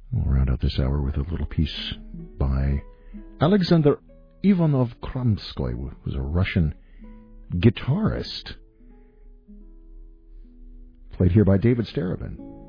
We'll round out this hour with a little piece by Alexander Ivanov Kramskoy, who was a Russian guitarist. Played here by David Starobin.